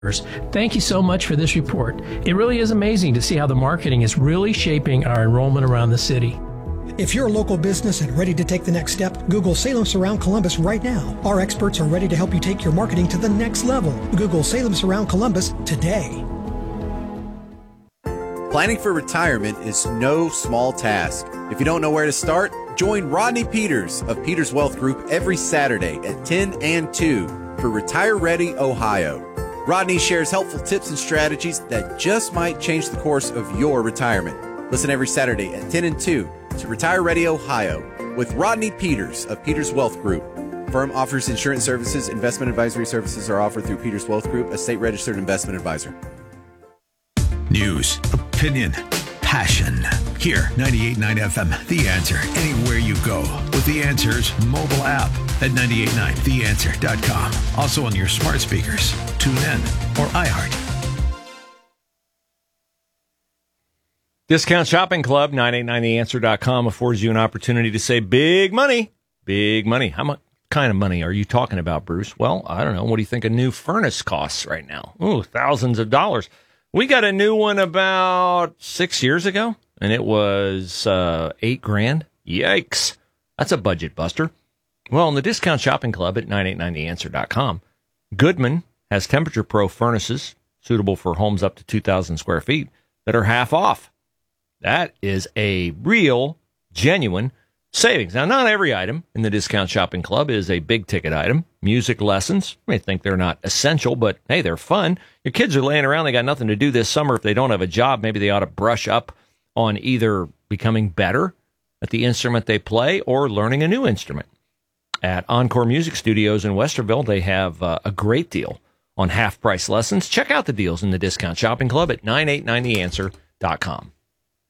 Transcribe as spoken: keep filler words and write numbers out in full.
Thank you so much for this report. It really is amazing to see how the marketing is really shaping our enrollment around the city. If you're a local business and ready to take the next step, Google Salem Surround Columbus right now. Our experts are ready to help you take your marketing to the next level. Google Salem Surround Columbus today. Planning for retirement is no small task. If you don't know where to start, join Rodney Peters of Peters Wealth Group every Saturday at ten and two for Retire Ready Ohio. Rodney shares helpful tips and strategies that just might change the course of your retirement. Listen every Saturday at ten and two to Retire Ready Ohio with Rodney Peters of Peters Wealth Group. Firm offers insurance services. Investment advisory services are offered through Peters Wealth Group, a state-registered investment advisor. News, opinion, passion. Here, ninety-eight point nine F M, The Answer. Anywhere you go with The Answer's mobile app at nine eight nine the answer dot com. Also on your smart speakers, tune in, or iHeart. Discount Shopping Club, nine eight nine the answer dot com affords you an opportunity to save big money. Big money. How much kind of money are you talking about, Bruce? Well, I don't know. What do you think a new furnace costs right now? Ooh, thousands of dollars. We got a new one about six years ago, and it was uh, eight grand. Yikes. That's a budget buster. Well, in the Discount Shopping Club at nine eight nine the answer dot com, Goodman has Temperature Pro furnaces suitable for homes up to two thousand square feet that are half off. That is a real, genuine savings. Now, not every item in the Discount Shopping Club is a big-ticket item. Music lessons, you may think they're not essential, but, hey, they're fun. Your kids are laying around. They got nothing to do this summer. If they don't have a job, maybe they ought to brush up on either becoming better at the instrument they play or learning a new instrument. At Encore Music Studios in Westerville, they have uh, a great deal on half-price lessons. Check out the deals in the Discount Shopping Club at nine eight nine the answer dot com.